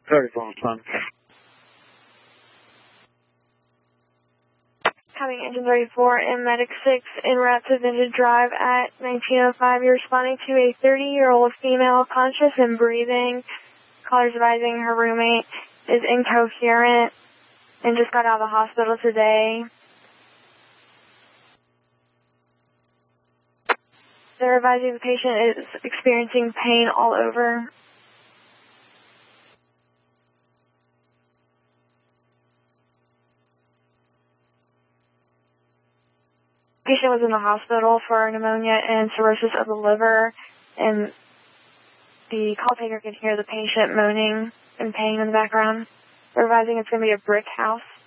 34 Sun. Having engine 34 and medic 6 en route to Vintage Drive at 1905. You're responding to a 30-year-old female conscious and breathing. Caller's advising her roommate is incoherent and just got out of the hospital today. They're advising the patient is experiencing pain all over. The patient was in the hospital for pneumonia and cirrhosis of the liver, and the call taker could hear the patient moaning in pain in the background. They're advising it's going to be a brick house.